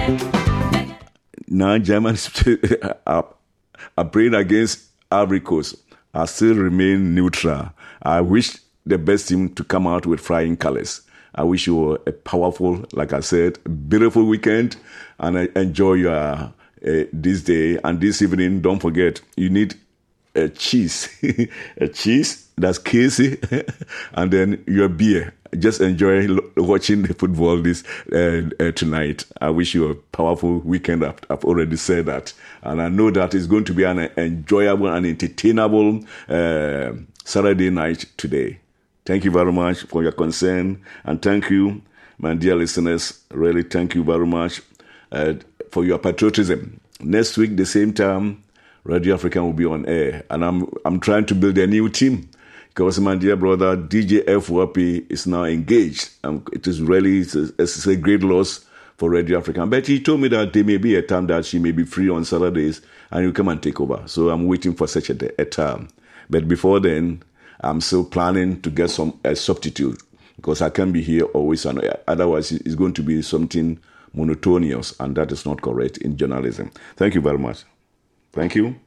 Now Germans are playing against Ivory Coast. I still remain neutral. I wish the best team to come out with flying colors. I wish you a powerful, like I said, beautiful weekend, and enjoy your this day and this evening. Don't forget, you need a cheese, a cheese that's Casey, and then your beer. Just enjoy watching the football this tonight. I wish you a powerful weekend. I've already said that, and I know that it's going to be an enjoyable and entertainable Saturday night today. Thank you very much for your concern, and thank you, my dear listeners. Really, thank you very much for your patriotism. Next week, the same time, Radio African will be on air, and I'm trying to build a new team because my dear brother DJ FWP is now engaged. It is really it's a great loss for Radio African. But he told me that there may be a time that she may be free on Saturdays and you come and take over. So I'm waiting for such a time. But before then, I'm still planning to get a substitute because I can't be here always. Otherwise, it's going to be something monotonous, and that is not correct in journalism. Thank you very much. Thank you.